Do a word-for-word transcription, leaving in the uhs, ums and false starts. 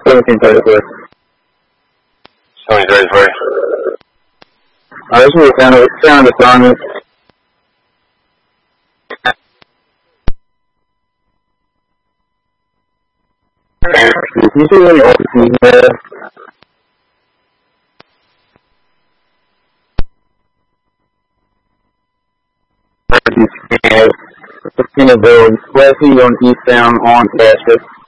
seventeen thirty-three. seventeen thirty-three. Uh, this is a sound, sound assignment. Can you see any offices there? fifteen of those, west on eastbound on Castro.